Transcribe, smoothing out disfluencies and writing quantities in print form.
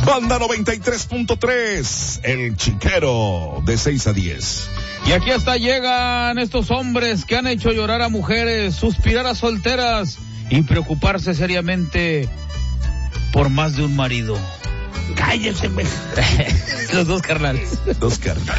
Banda 93.3, El Chiquero, de 6 a 10. Y aquí hasta llegan estos hombres que han hecho llorar a mujeres, suspirar a solteras y preocuparse seriamente por más de un marido. Cállese, güey. Los dos carnales. Dos carnales.